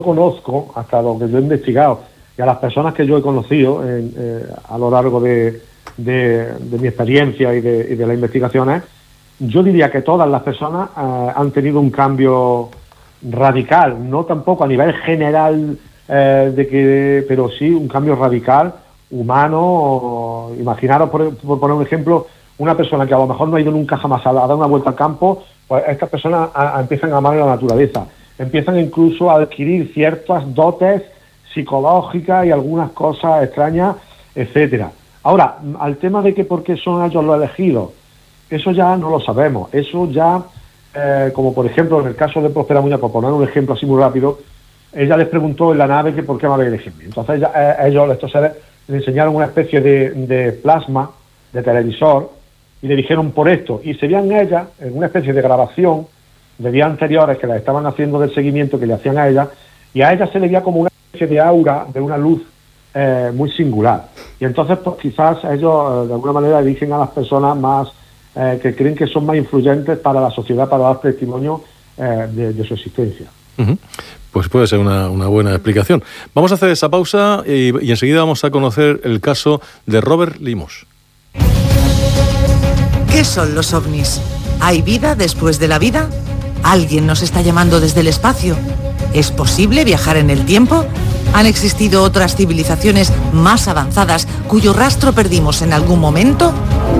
conozco, hasta lo que yo he investigado, y a las personas que yo he conocido a lo largo de mi experiencia y de las investigaciones, yo diría que todas las personas han tenido un cambio radical, no tampoco a nivel general, pero sí un cambio radical, humano. Imaginaros, por poner un ejemplo, una persona que a lo mejor no ha ido nunca jamás a dar una vuelta al campo, pues estas personas empiezan a amar la naturaleza, empiezan incluso a adquirir ciertas dotes psicológicas y algunas cosas extrañas, etcétera. Ahora, al tema de que por qué son ellos los elegidos, eso ya no lo sabemos. Eso ya, como por ejemplo en el caso de Próspera Muñoz, por poner un ejemplo así muy rápido, ella les preguntó en la nave que por qué me había elegido. Entonces estos seres, le enseñaron una especie de plasma, de televisor, y le dijeron por esto. Y se veían ellas en una especie de grabación de días anteriores que la estaban haciendo del seguimiento que le hacían a ella, y a ella se le veía como una especie de aura, de una luz muy singular. Y entonces pues quizás ellos de alguna manera eligen a las personas más que creen que son más influyentes para la sociedad, para dar testimonio de su existencia. Uh-huh. Pues puede ser una buena explicación. Vamos a hacer esa pausa y enseguida vamos a conocer el caso de Robert Limos. ¿Qué son los ovnis? ¿Hay vida después de la vida? ¿Alguien nos está llamando desde el espacio? ¿Es posible viajar en el tiempo? ¿Han existido otras civilizaciones más avanzadas cuyo rastro perdimos en algún momento?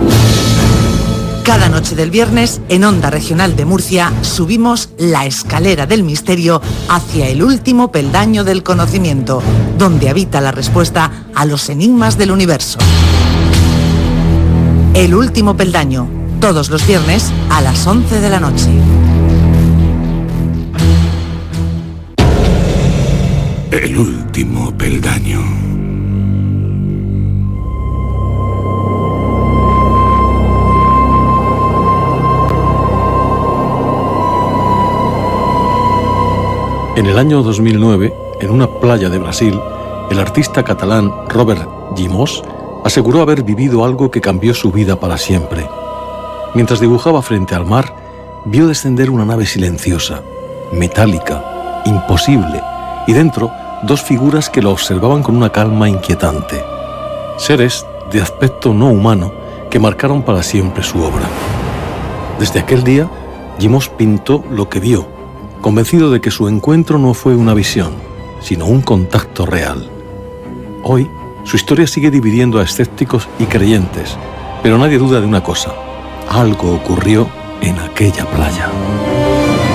Cada noche del viernes, en Onda Regional de Murcia, subimos la escalera del misterio hacia el último peldaño del conocimiento, donde habita la respuesta a los enigmas del universo. El último peldaño, todos los viernes a las 11 de la noche. El último peldaño. En el año 2009, en una playa de Brasil, el artista catalán Robert Limos aseguró haber vivido algo que cambió su vida para siempre. Mientras dibujaba frente al mar, vio descender una nave silenciosa, metálica, imposible, y dentro dos figuras que lo observaban con una calma inquietante. Seres de aspecto no humano que marcaron para siempre su obra. Desde aquel día, Limos pintó lo que vio, convencido de que su encuentro no fue una visión, sino un contacto real. Hoy, su historia sigue dividiendo a escépticos y creyentes, pero nadie duda de una cosa: algo ocurrió en aquella playa.